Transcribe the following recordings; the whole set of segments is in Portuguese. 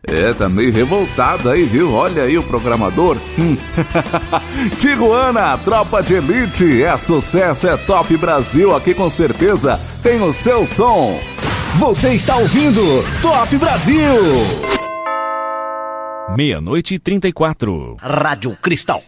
Tá meio revoltado aí, viu? Olha aí o programador. Tijuana, tropa de elite, é sucesso, é Top Brasil, aqui com certeza tem o seu som. Você está ouvindo Top Brasil. 00:34. Rádio Cristal.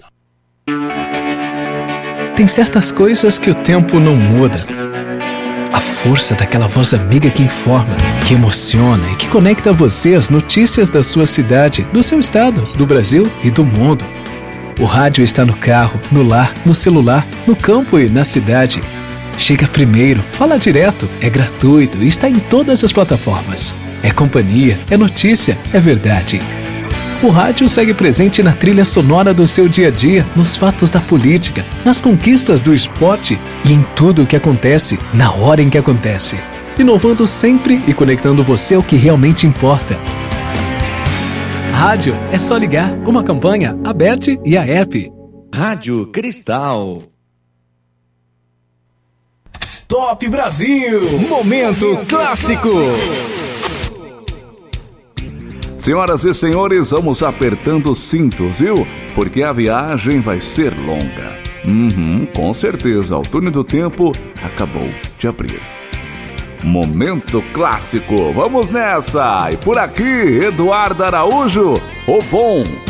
Tem certas coisas que o tempo não muda. A força daquela voz amiga que informa, que emociona e que conecta você às notícias da sua cidade, do seu estado, do Brasil e do mundo. O rádio está no carro, no lar, no celular, no campo e na cidade. Chega primeiro, fala direto, é gratuito e está em todas as plataformas. É companhia, é notícia, é verdade. O rádio segue presente na trilha sonora do seu dia a dia, nos fatos da política, nas conquistas do esporte e em tudo o que acontece, na hora em que acontece. Inovando sempre e conectando você ao que realmente importa. Rádio é só ligar, uma campanha, a BERT e a ERP. Rádio Cristal. Top Brasil. Momento clássico. Senhoras e senhores, vamos apertando os cintos, viu? Porque a viagem vai ser longa. Com certeza, o túnel do tempo acabou de abrir. Momento clássico, vamos nessa! E por aqui, Eduardo Araújo, o bom,